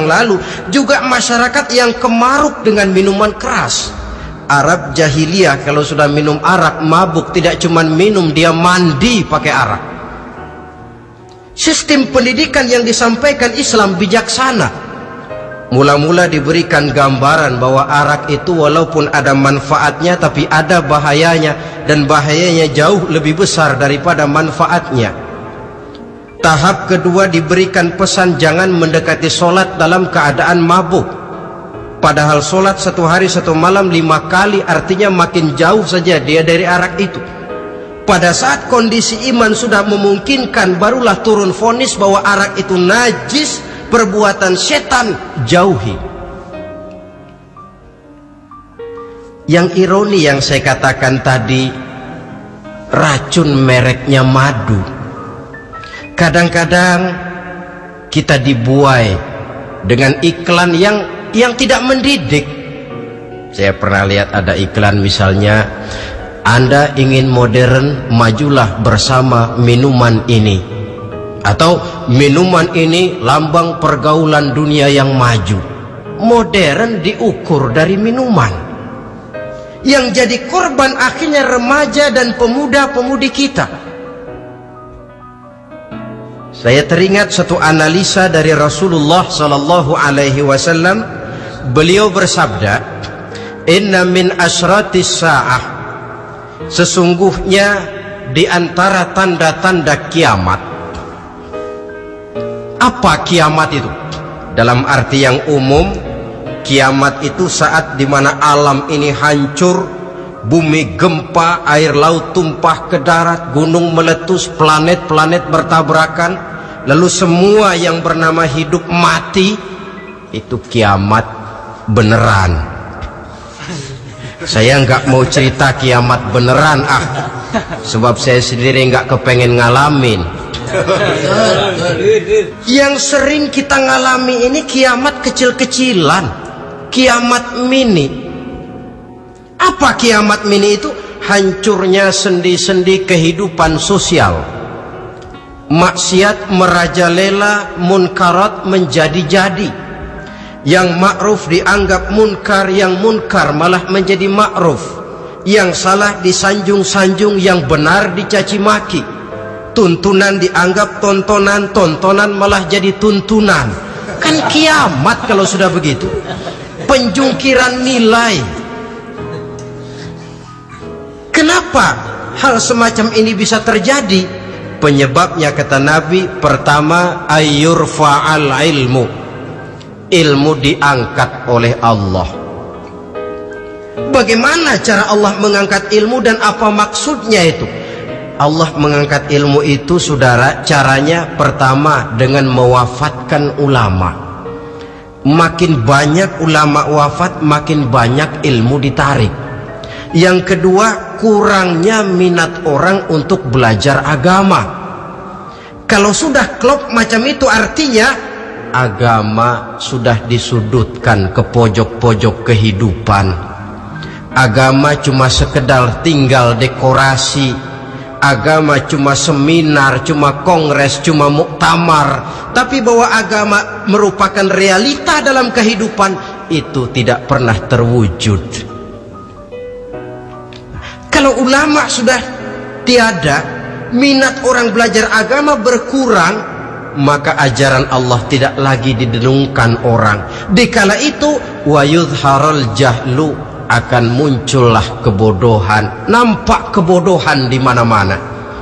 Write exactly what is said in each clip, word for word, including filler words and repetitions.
yang lalu, juga masyarakat yang kemaruk dengan minuman keras. Arab jahiliyah kalau sudah minum arak mabuk, tidak cuma minum, dia mandi pakai arak. Sistem pendidikan yang disampaikan Islam bijaksana. Mula-mula diberikan gambaran bahwa arak itu walaupun ada manfaatnya tapi ada bahayanya, dan bahayanya jauh lebih besar daripada manfaatnya. Tahap kedua diberikan pesan jangan mendekati solat dalam keadaan mabuk. Padahal solat satu hari satu malam lima kali, artinya makin jauh saja dia dari arak itu. Pada saat kondisi iman sudah memungkinkan, barulah turun vonis bahwa arak itu najis, perbuatan setan, jauhi. Yang ironi yang saya katakan tadi, racun mereknya madu. Kadang-kadang kita dibuai dengan iklan yang yang tidak mendidik. Saya pernah lihat ada iklan misalnya, Anda ingin modern, majulah bersama minuman ini. Atau minuman ini lambang pergaulan dunia yang maju. Modern diukur dari minuman. Yang jadi korban akhirnya remaja dan pemuda-pemudi kita. Saya teringat satu analisa dari Rasulullah sallallahu alaihi wasallam. Beliau bersabda, "Inna min asratis sa'ah." Sesungguhnya di antara tanda-tanda kiamat. Apa kiamat itu? Dalam arti yang umum, kiamat itu saat dimana alam ini hancur, bumi gempa, air laut tumpah ke darat, gunung meletus, planet-planet bertabrakan, lalu semua yang bernama hidup mati. Itu kiamat beneran. Saya nggak mau cerita kiamat beneran ah, sebab saya sendiri nggak kepengen ngalamin. Yang sering kita ngalami ini kiamat kecil-kecilan, kiamat mini. Apa kiamat mini itu? Hancurnya sendi-sendi kehidupan sosial. Maksiat merajalela, munkarat menjadi-jadi. Yang ma'ruf dianggap munkar, yang munkar malah menjadi ma'ruf. Yang salah disanjung-sanjung, yang benar dicaci maki. Tuntunan dianggap tontonan, tontonan malah jadi tuntunan. Kan kiamat kalau sudah begitu. Penjungkiran nilai. Kenapa hal semacam ini bisa terjadi? Penyebabnya kata Nabi, pertama ayyurfa'al ilmu. Ilmu diangkat oleh Allah. Bagaimana cara Allah mengangkat ilmu dan apa maksudnya itu? Allah mengangkat ilmu itu, saudara, caranya pertama dengan mewafatkan ulama. Makin banyak ulama wafat, makin banyak ilmu ditarik. Yang kedua, kurangnya minat orang untuk belajar agama. Kalau sudah klop macam itu, artinya agama sudah disudutkan ke pojok-pojok kehidupan. Agama cuma sekedar tinggal dekorasi. Agama cuma seminar, cuma kongres, cuma muktamar. Tapi bahwa agama merupakan realita dalam kehidupan, itu tidak pernah terwujud. Kalau ulama sudah tiada, minat orang belajar agama berkurang, maka ajaran Allah tidak lagi didengungkan orang. Dikala itu wa yudharul jahlu, akan muncullah kebodohan. Nampak kebodohan di mana-mana.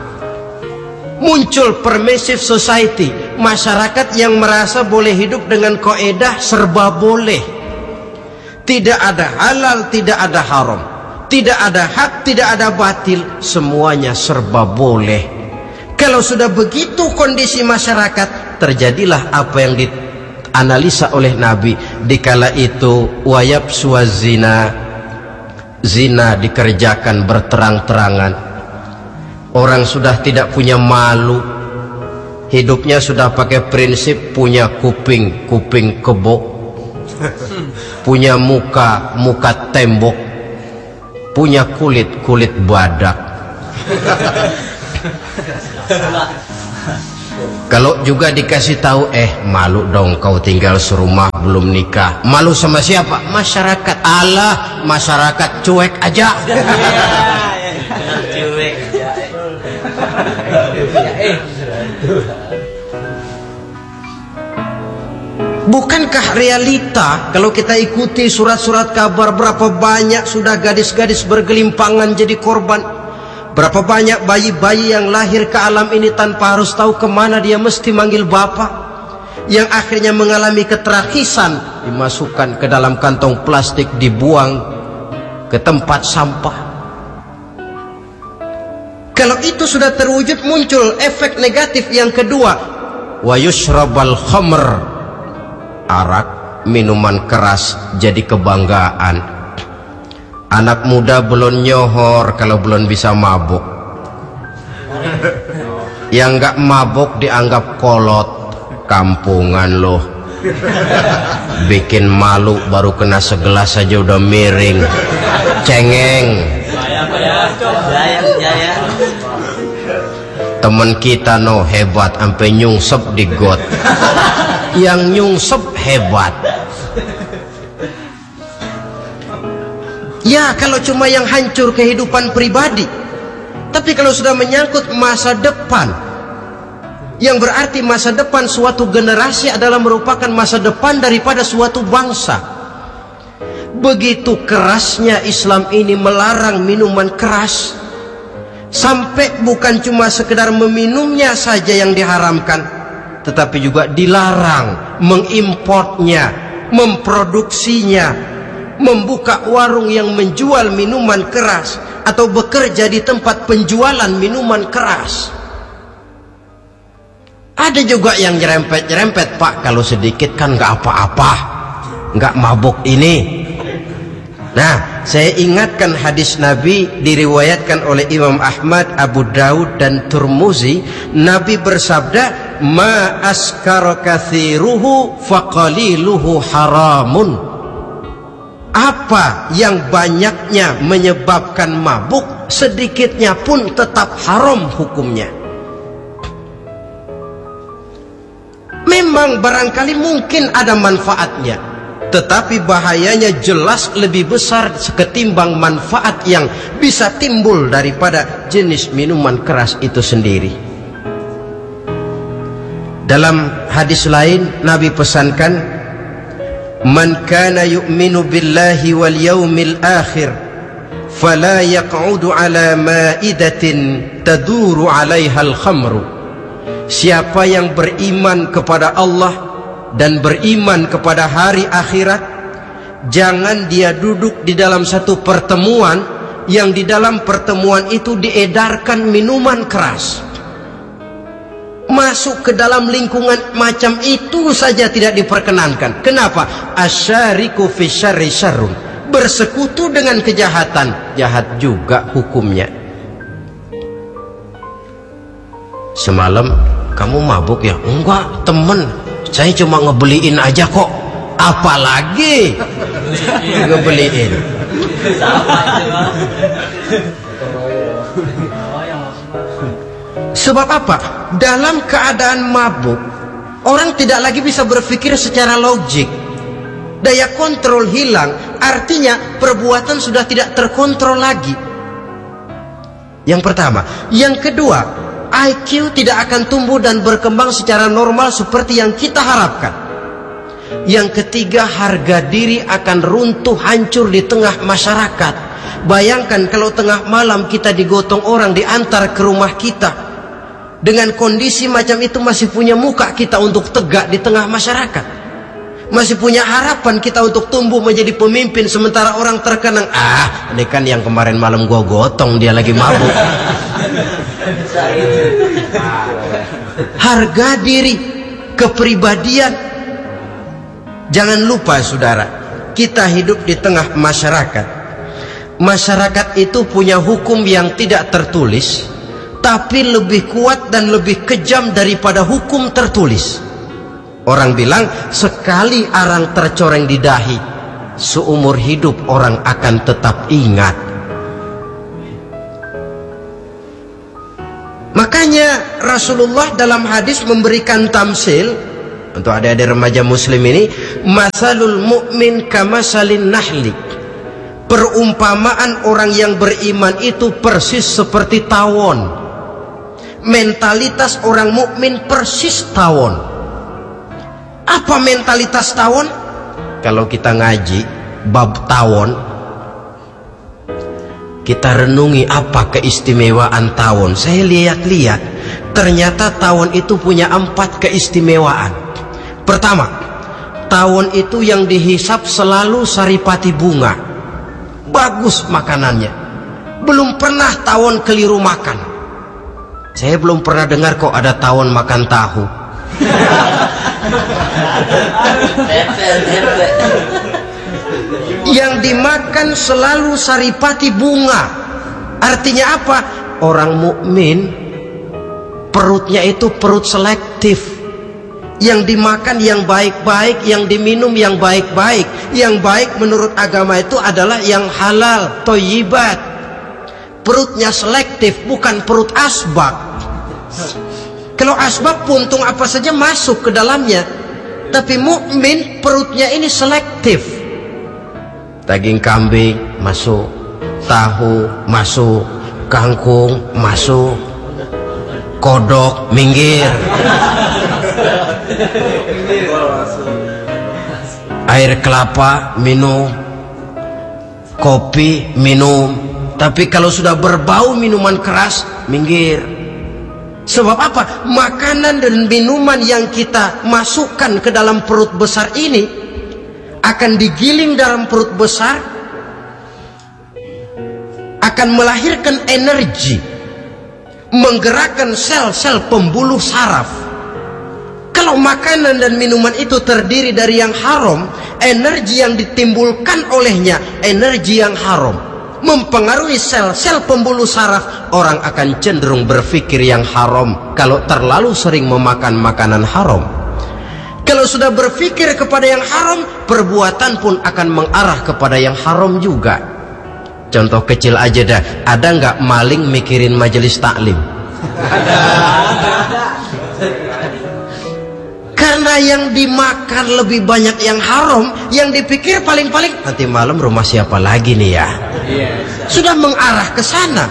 Muncul permissive society, masyarakat yang merasa boleh hidup dengan kaidah serba boleh. Tidak ada halal, tidak ada haram, tidak ada hak, tidak ada batil, semuanya serba boleh. Kalau sudah begitu kondisi masyarakat, terjadilah apa yang dianalisa oleh Nabi. Dikala itu wayab suazina, zina dikerjakan berterang-terangan. Orang sudah tidak punya malu. Hidupnya sudah pakai prinsip punya kuping, kuping kebo. Punya muka, muka tembok. Punya kulit, kulit badak. Kalau juga dikasih tahu, eh malu dong kau tinggal serumah belum nikah. Malu sama siapa? Masyarakat. Alah, masyarakat cuek aja. Cuek. Bukankah realita kalau kita ikuti surat-surat kabar, berapa banyak sudah gadis-gadis bergelimpangan jadi korban? Berapa banyak bayi-bayi yang lahir ke alam ini tanpa harus tahu kemana dia mesti manggil bapak, yang akhirnya mengalami keterakisan, dimasukkan ke dalam kantong plastik, dibuang ke tempat sampah. Kalau itu sudah terwujud, muncul efek negatif yang kedua, wa yushrabal khamr, arak, minuman keras jadi kebanggaan. Anak muda belum nyohor kalau belum bisa mabuk. Yang nggak mabuk dianggap kolot, kampungan loh. Bikin malu baru kena segelas saja udah miring, cengeng. Temen kita no hebat sampai nyungsep di got. Yang nyungsep hebat. Ya kalau cuma yang hancur kehidupan pribadi, tapi kalau sudah menyangkut masa depan, yang berarti masa depan suatu generasi adalah merupakan masa depan daripada suatu bangsa. Begitu kerasnya Islam ini melarang minuman keras, sampai bukan cuma sekedar meminumnya saja yang diharamkan, tetapi juga dilarang mengimportnya, memproduksinya, membuka warung yang menjual minuman keras atau bekerja di tempat penjualan minuman keras. Ada juga yang nyerempet-nyerempet, Pak, kalau sedikit kan nggak apa-apa, nggak mabuk ini. Nah, saya ingatkan hadis Nabi diriwayatkan oleh Imam Ahmad, Abu Daud dan Turmuzi. Nabi bersabda, ma askara kathiruhu faqaliluhu haramun. Apa yang banyaknya menyebabkan mabuk, sedikitnya pun tetap haram hukumnya. Memang barangkali mungkin ada manfaatnya, tetapi bahayanya jelas lebih besar ketimbang manfaat yang bisa timbul daripada jenis minuman keras itu sendiri. Dalam hadis lain Nabi pesankan, man kana yu'minu billahi wal yawmil akhir fala yaq'udu ala ma'idatin taduru 'alaiha al-khamru. Siapa yang beriman kepada Allah dan beriman kepada hari akhirat, jangan dia duduk di dalam satu pertemuan yang di dalam pertemuan itu diedarkan minuman keras. Masuk ke dalam lingkungan macam itu saja tidak diperkenankan. Kenapa? Asyariku fi syarri syarrun. Bersekutu dengan kejahatan, jahat juga hukumnya. Semalam kamu mabuk ya? Enggak, temen, saya cuma ngebeliin aja kok. Apalagi ngebeliin. Sebab apa? Dalam keadaan mabuk, orang tidak lagi bisa berpikir secara logik. Daya kontrol hilang, artinya perbuatan sudah tidak terkontrol lagi. Yang pertama. Yang kedua, I Q tidak akan tumbuh dan berkembang secara normal seperti yang kita harapkan. Yang ketiga, harga diri akan runtuh hancur di tengah masyarakat. Bayangkan kalau tengah malam kita digotong orang, diantar ke rumah kita. Dengan kondisi macam itu masih punya muka kita untuk tegak di tengah masyarakat. Masih punya harapan kita untuk tumbuh menjadi pemimpin, sementara orang terkenang, ah ini kan yang kemarin malam gua gotong, dia lagi mabuk. Harga diri, kepribadian. Jangan lupa saudara, kita hidup di tengah masyarakat. Masyarakat itu punya hukum yang tidak tertulis, tapi lebih kuat dan lebih kejam daripada hukum tertulis. Orang bilang, sekali arang tercoreng di dahi, seumur hidup orang akan tetap ingat. Makanya Makanya Rasulullah dalam hadis memberikan tamsil untuk adik-adik remaja muslim ini, masalul mu'min kamasalin nahli. Perumpamaan orang yang beriman itu persis seperti tawon. Mentalitas orang mukmin persis tawon. Apa mentalitas tawon? Kalau kita ngaji bab tawon, kita renungi apa keistimewaan tawon. Saya lihat-lihat, ternyata tawon itu punya empat keistimewaan. Pertama, tawon itu yang dihisap selalu saripati bunga. Bagus makanannya. Belum pernah tawon keliru makan. Saya belum pernah dengar kok ada tawon makan tahu. Yang dimakan selalu saripati bunga. Artinya apa? Orang mukmin perutnya itu perut selektif. Yang dimakan yang baik-baik, yang diminum yang baik-baik. Yang baik menurut agama itu adalah yang halal, thayyibat. Perutnya selektif, bukan perut asbak. Kalau asbak puntung apa saja masuk ke dalamnya. Tapi mukmin perutnya ini selektif. Daging kambing masuk, tahu masuk, kangkung masuk, kodok minggir, air kelapa minum, kopi minum. Tapi kalau sudah berbau minuman keras, minggir. Sebab apa? Makanan dan minuman yang kita masukkan ke dalam perut besar ini akan digiling dalam perut besar, akan melahirkan energi, menggerakkan sel-sel pembuluh saraf. Kalau makanan dan minuman itu terdiri dari yang haram, energi yang ditimbulkan olehnya energi yang haram, mempengaruhi sel-sel pembuluh saraf. Orang akan cenderung berpikir yang haram kalau terlalu sering memakan makanan haram. Kalau sudah berpikir kepada yang haram, perbuatan pun akan mengarah kepada yang haram juga. Contoh kecil aja dah, ada nggak maling mikirin majelis taklim? Karena yang dimakan lebih banyak yang haram, yang dipikir paling-paling nanti malam rumah siapa lagi nih ya? Sudah mengarah ke sana.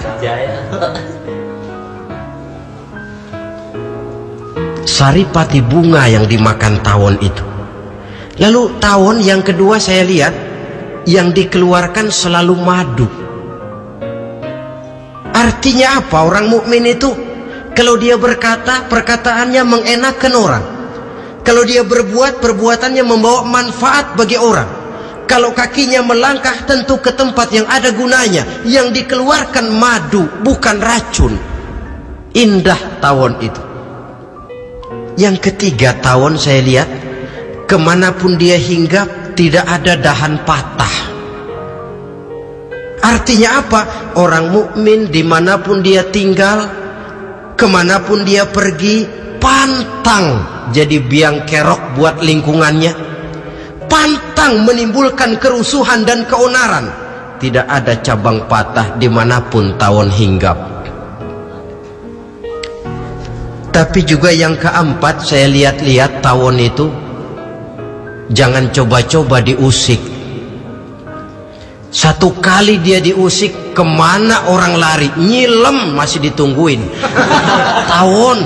Saripati bunga yang dimakan tawon itu. Lalu tawon yang kedua saya lihat yang dikeluarkan selalu madu. Artinya apa? Orang mukmin itu kalau dia berkata, perkataannya mengenakan orang. Kalau dia berbuat, perbuatannya membawa manfaat bagi orang. Kalau kakinya melangkah tentu ke tempat yang ada gunanya. Yang dikeluarkan madu, bukan racun. Indah tawon itu. Yang ketiga, tawon saya lihat kemanapun dia hinggap tidak ada dahan patah. Artinya apa? Orang mukmin dimanapun dia tinggal, kemanapun dia pergi, pantang jadi biang kerok buat lingkungannya, pantang menimbulkan kerusuhan dan keonaran. Tidak ada cabang patah dimanapun tawon hinggap. Tapi juga yang keempat, saya lihat-lihat tawon itu jangan coba-coba diusik. Satu kali dia diusik, kemana orang lari? Nyilem masih ditungguin. Tawon.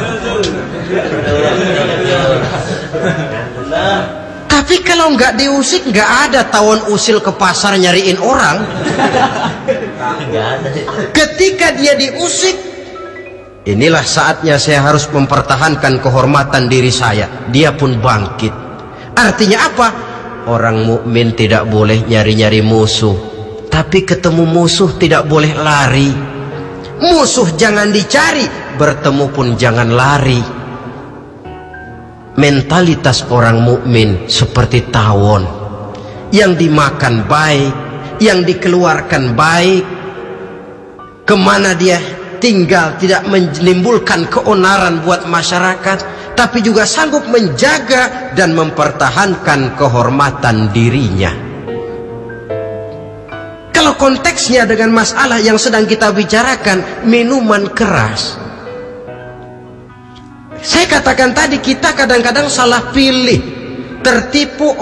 Tapi kalau nggak diusik, nggak ada tawon usil ke pasar nyariin orang. Ketika dia diusik, inilah saatnya saya harus mempertahankan kehormatan diri saya. Dia pun bangkit. Artinya apa? Orang mukmin tidak boleh nyari-nyari musuh, tapi ketemu musuh tidak boleh lari. Musuh jangan dicari, bertemu pun jangan lari. Mentalitas orang mukmin seperti tawon, yang dimakan baik, yang dikeluarkan baik, kemana dia tinggal tidak menimbulkan keonaran buat masyarakat, tapi juga sanggup menjaga dan mempertahankan kehormatan dirinya. Kalau konteksnya dengan masalah yang sedang kita bicarakan, minuman keras, Saya katakan tadi, kita kadang-kadang salah pilih, tertipu